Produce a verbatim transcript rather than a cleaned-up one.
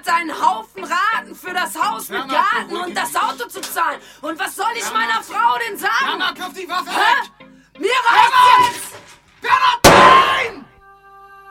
hat einen Haufen Raten für das Haus mit Garten und das Auto zu zahlen. Und was soll ich meiner Frau denn sagen? Mama, kauf die Waffe! Hör